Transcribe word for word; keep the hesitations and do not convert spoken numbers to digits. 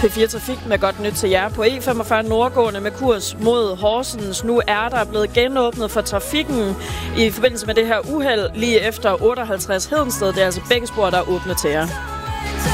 P fire Trafik med godt nyt til jer på E femogfyrre nordgående med kurs mod Horsens. Nu er der blevet genåbnet for trafikken i forbindelse med det her uheld lige efter otteoghalvtreds Hedensted. Det er altså begge spor, der er åbne til jer.